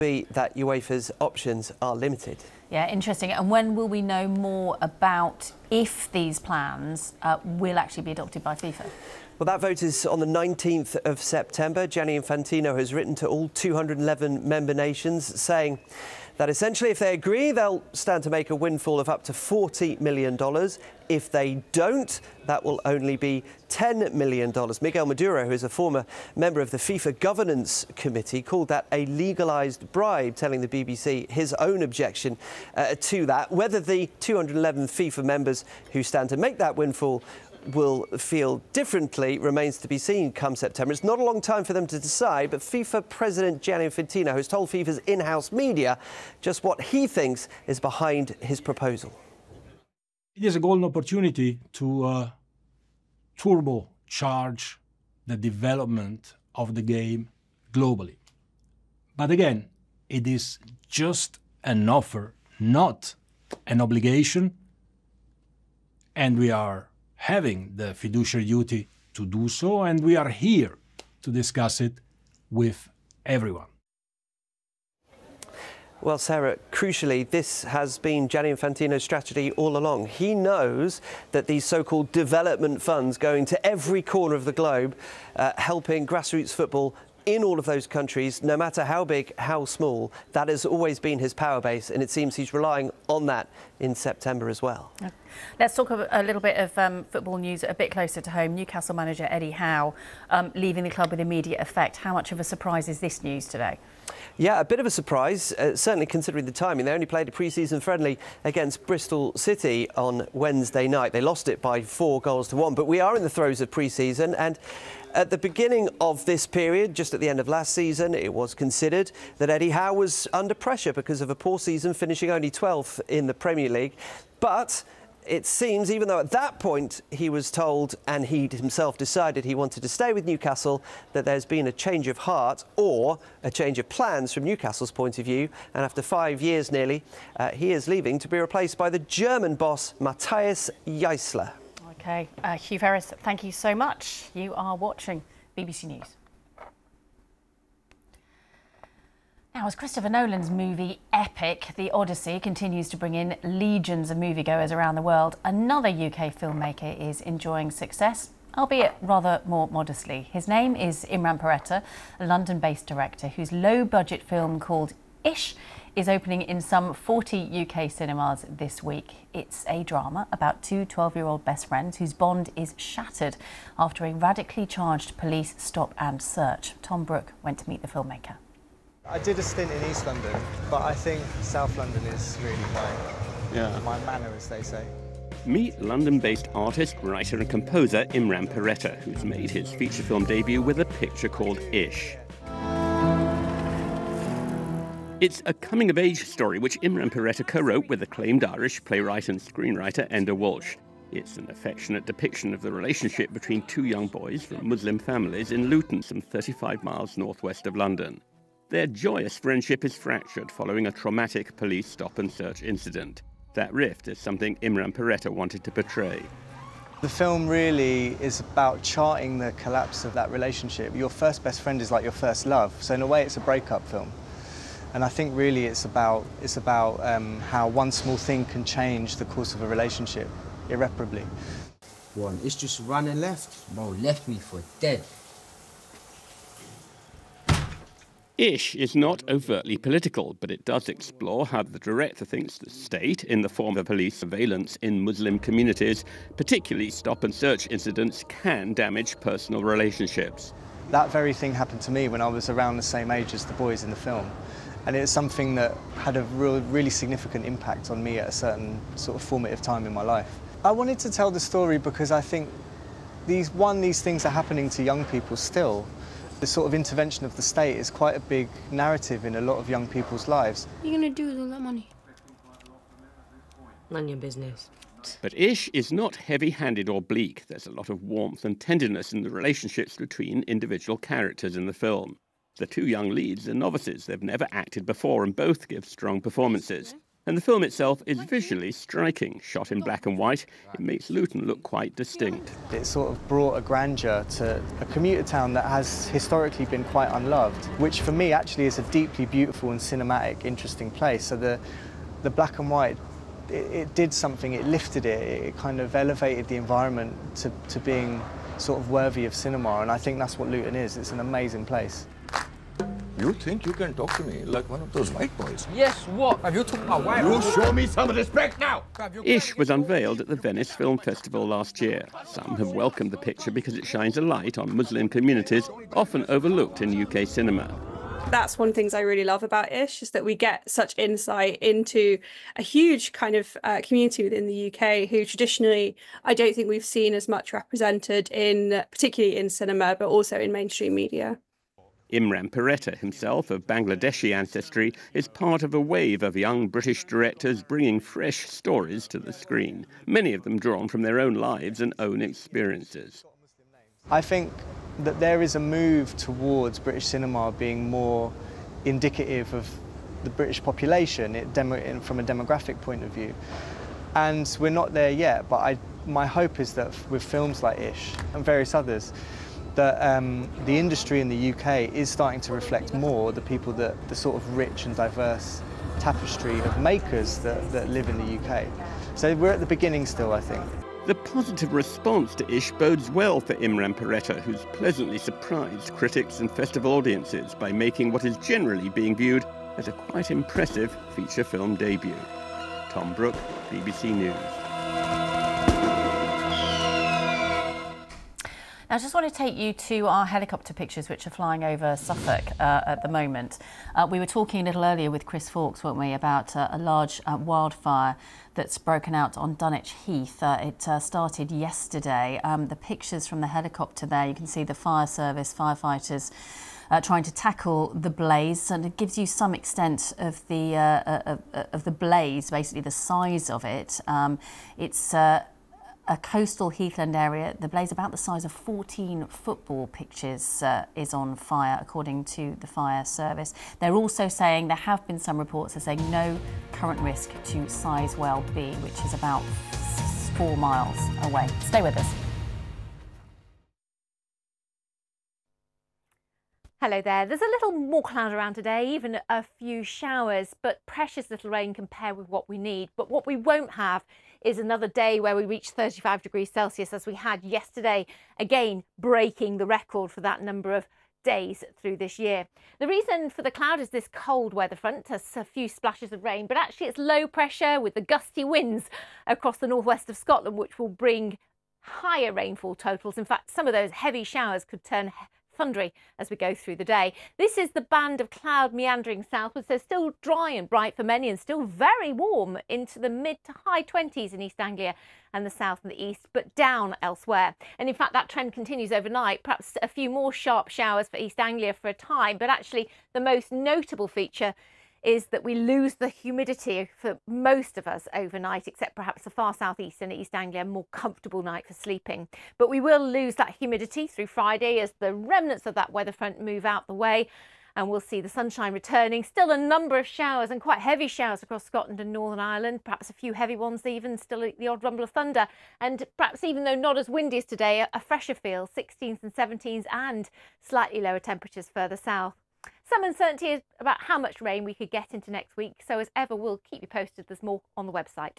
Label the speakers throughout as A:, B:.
A: be that UEFA's options are limited.
B: Yeah, interesting. And when will we know more about if these plans will actually be adopted by FIFA?
A: Well, that vote is on the 19th of September. Gianni Infantino has written to all 211 member nations saying that essentially if they agree, they'll stand to make a windfall of up to $40 million. If they don't, that will only be $10 million. Miguel Maduro, who is a former member of the FIFA Governance Committee, called that a legalised bribe, telling the BBC his own objection to that. Whether the 211 FIFA members who stand to make that windfall will feel differently remains to be seen come September. It's not a long time for them to decide, but FIFA President Gianni Infantino has told FIFA's in-house media just what he thinks is behind his proposal.
C: It is a golden opportunity to turbocharge the development of the game globally. But again, it is just an offer, not an obligation, and we are having the fiduciary duty to do so, and we are here to discuss it with everyone.
A: Well, Sarah, crucially, this has been Gianni Infantino's strategy all along. He knows that these so-called development funds going to every corner of the globe, helping grassroots football in all of those countries, no matter how big, how small, that has always been his power base, and it seems he's relying on that in September as well.
B: Let's talk a little bit of football news a bit closer to home. Newcastle manager Eddie Howe leaving the club with immediate effect. How much of a surprise is this news today?
A: Yeah, a bit of a surprise, certainly considering the timing. They only played a pre-season friendly against Bristol City on Wednesday night. They lost it by 4-1, but we are in the throes of pre-season, and at the beginning of this period, just at the end of last season, it was considered that Eddie Howe was under pressure because of a poor season, finishing only 12th in the Premier League. But it seems, even though at that point he was told and he himself decided he wanted to stay with Newcastle, that there's been a change of heart or a change of plans from Newcastle's point of view. And after 5 years nearly, he is leaving to be replaced by the German boss, Matthias Jaissler.
B: OK, Hugh Ferris, thank you so much. You are watching BBC News. Now, as Christopher Nolan's movie epic, The Odyssey, continues to bring in legions of moviegoers around the world, another UK filmmaker is enjoying success, albeit rather more modestly. His name is Imran Peretta, a London-based director whose low-budget film called Ish is opening in some 40 UK cinemas this week. It's a drama about two 12-year-old best friends whose bond is shattered after a radically charged police stop and search. Tom Brooke went to meet the filmmaker.
D: I did a stint in East London, but I think South London is really my manor, as they say.
E: Meet London-based artist, writer and composer Imran Peretta, who's made his feature film debut with a picture called Ish. It's a coming-of-age story which Imran Peretta co-wrote with acclaimed Irish playwright and screenwriter Enda Walsh. It's an affectionate depiction of the relationship between two young boys from Muslim families in Luton, some 35 miles northwest of London. Their joyous friendship is fractured following a traumatic police stop-and-search incident. That rift is something Imran Peretta wanted to portray.
D: The film really is about charting the collapse of that relationship. Your first best friend is like your first love, so in a way it's a breakup film. And I think really it's about how one small thing can change the course of a relationship irreparably.
F: One, it's just run and left. Bro, left me for dead.
E: Ish is not overtly political, but it does explore how the director thinks the state, in the form of police surveillance in Muslim communities, particularly stop-and-search incidents, can damage personal relationships.
D: That very thing happened to me when I was around the same age as the boys in the film. And it's something that had a really significant impact on me at a certain sort of formative time in my life. I wanted to tell the story because I think these things are happening to young people still. The sort of intervention of the state is quite a big narrative in a lot of young people's lives.
G: What are you going to do with all that money? None of your business.
E: But Ish is not heavy-handed or bleak. There's a lot of warmth and tenderness in the relationships between individual characters in the film. The two young leads are novices. They've never acted before and both give strong performances. And the film itself is visually striking. Shot in black and white, it makes Luton look quite distinct.
D: It sort of brought a grandeur to a commuter town that has historically been quite unloved, which for me actually is a deeply beautiful and cinematic, interesting place. So the black and white, it did something, it lifted it, it kind of elevated the environment to being sort of worthy of cinema, and I think that's what Luton is. It's an amazing place.
H: You think you can talk to me like one of those white boys?
I: Yes, what? Have you took my wife?
H: You show me some respect now!
E: Ish was unveiled at the Venice Film Festival last year. Some have welcomed the picture because it shines a light on Muslim communities, often overlooked in UK cinema.
J: That's one of the things I really love about Ish, is that we get such insight into a huge kind of community within the UK who traditionally I don't think we've seen as much represented in, particularly in cinema, but also in mainstream media.
E: Imran Peretta, himself of Bangladeshi ancestry, is part of a wave of young British directors bringing fresh stories to the screen, many of them drawn from their own lives and own experiences.
D: I think that there is a move towards British cinema being more indicative of the British population from a demographic point of view. And we're not there yet, but my hope is that with films like Ish and various others, that the industry in the UK is starting to reflect more the people the sort of rich and diverse tapestry of makers that live in the UK. So we're at the beginning still, I think.
E: The positive response to Ish bodes well for Imran Peretta, who's pleasantly surprised critics and festival audiences by making what is generally being viewed as a quite impressive feature film debut. Tom Brooke, BBC News.
B: I just want to take you to our helicopter pictures which are flying over Suffolk at the moment. We were talking a little earlier with Chris Fawkes, weren't we, about a large wildfire that's broken out on Dunwich Heath. It started yesterday. The pictures from the helicopter there, you can see the fire service, firefighters trying to tackle the blaze, and it gives you some extent of the blaze, basically the size of it. It's a coastal heathland area. The blaze, about the size of 14 football pitches, is on fire, according to the fire service. They're also saying, there have been some reports that saying no current risk to Sizewell B, which is about 4 miles away. Stay with us.
K: Hello there. There's a little more cloud around today, even a few showers, but precious little rain compared with what we need. But what we won't have is another day where we reach 35 degrees Celsius as we had yesterday, again breaking the record for that number of days through this year. The reason for the cloud is this cold weather front, has a few splashes of rain, but actually it's low pressure with the gusty winds across the northwest of Scotland, which will bring higher rainfall totals. In fact, some of those heavy showers could turn thundery as we go through the day. This is the band of cloud meandering southwards, so still dry and bright for many and still very warm into the mid to high 20s in East Anglia and the south and the east, but down elsewhere. And in fact, that trend continues overnight, perhaps a few more sharp showers for East Anglia for a time, but actually the most notable feature is that we lose the humidity for most of us overnight, except perhaps the far southeast and East Anglia, more comfortable night for sleeping. But we will lose that humidity through Friday as the remnants of that weather front move out the way, and we'll see the sunshine returning. Still a number of showers and quite heavy showers across Scotland and Northern Ireland, perhaps a few heavy ones even, still the odd rumble of thunder, and perhaps even though not as windy as today, a fresher feel, 16s and 17s and slightly lower temperatures further south. Some uncertainty about how much rain we could get into next week, so as ever we'll keep you posted. There's more on the website.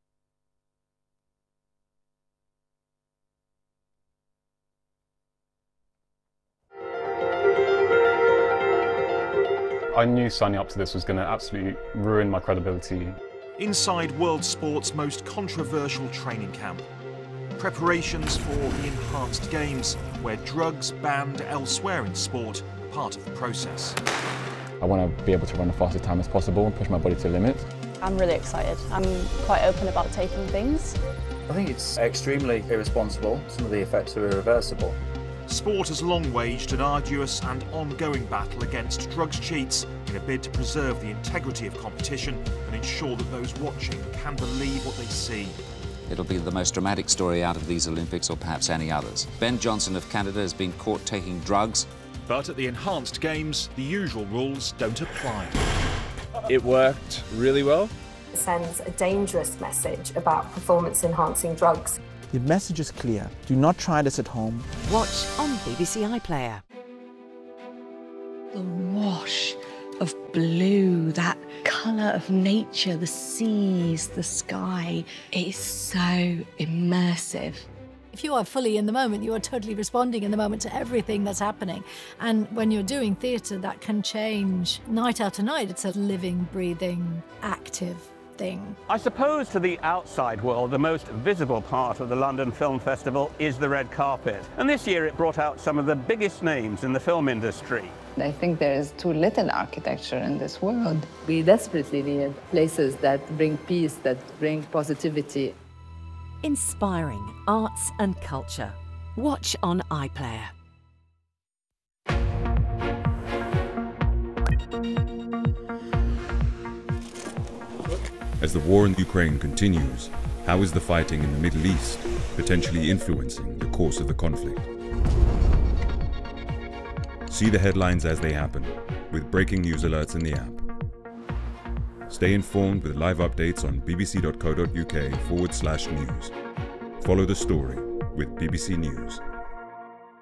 L: I knew signing up to this was going to absolutely ruin my credibility.
M: Inside world sport's most controversial training camp. Preparations for the Enhanced Games, where drugs banned elsewhere in sport are part of the process.
L: I want to be able to run the fastest time as possible and push my body to the limit.
N: I'm really excited. I'm quite open about taking things.
O: I think it's extremely irresponsible. Some of the effects are irreversible.
M: Sport has long waged an arduous and ongoing battle against drugs cheats in a bid to preserve the integrity of competition and ensure that those watching can believe what they see.
P: It'll be the most dramatic story out of these Olympics, or perhaps any others. Ben Johnson of Canada has been caught taking drugs.
M: But at the Enhanced Games, the usual rules don't apply.
Q: It worked really well. sends a dangerous message about performance-enhancing drugs.
R: The message is clear. Do not try this at home.
S: Watch on BBC iPlayer.
T: The wash of blue, that colour of nature, the seas, the sky, it is so immersive.
U: If you are fully in the moment, you are totally responding in the moment to everything that's happening. And when you're doing theatre, that can change night after night. It's a living, breathing, active thing.
E: I suppose to the outside world, the most visible part of the London Film Festival is the red carpet. And this year it brought out some of the biggest names in the film industry.
V: I think there is too little architecture in this world.
W: We desperately need places that bring peace, that bring positivity.
S: Inspiring arts and culture. Watch on iPlayer.
X: As the war in Ukraine continues, how is the fighting in the Middle East potentially influencing the course of the conflict? See the headlines as they happen, with breaking news alerts in the app. Stay informed with live updates on bbc.co.uk/news. Follow the story with BBC News.